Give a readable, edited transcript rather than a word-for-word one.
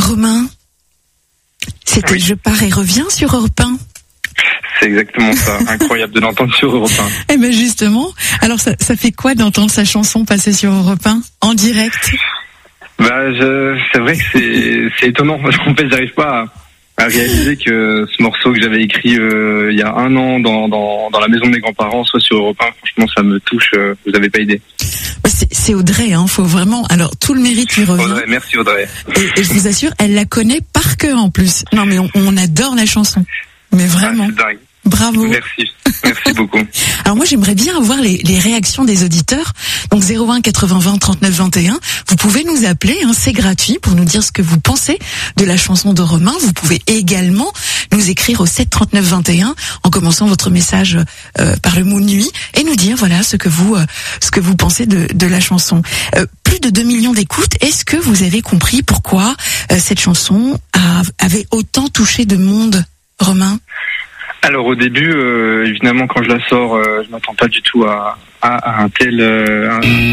Romain, c'était Oui. Je pars et reviens sur Europe 1. C'est exactement ça. Incroyable de l'entendre sur Europe 1. Eh ben justement, alors ça fait quoi d'entendre sa chanson passer sur Europe 1 en direct? C'est vrai que c'est étonnant. En fait, j'arrive pas à réaliser que ce morceau que j'avais écrit il y a 1 an dans la maison de mes grands-parents soit sur Europe 1. Franchement, ça me touche. Vous avez pas idée. C'est Audrey, hein. Faut vraiment. Alors tout le mérite lui revient. Audrey, merci Audrey. Et je vous assure, elle la connaît par cœur en plus. Non mais on adore la chanson. Mais vraiment. Ah, c'est dingue. Bravo. Merci beaucoup. Alors moi j'aimerais bien avoir les réactions des auditeurs. Donc 01 80 20 39 21. Vous pouvez nous appeler, hein, c'est gratuit pour nous dire ce que vous pensez de la chanson de Romain. Vous pouvez également nous écrire au 7 39 21 en commençant votre message par le mot nuit et nous dire voilà ce que vous pensez de la chanson. Plus de 2 millions d'écoutes. Est-ce que vous avez compris pourquoi cette chanson avait autant touché de monde, Romain? Alors au début, évidemment, quand je la sors, je m'attends pas du tout à un tel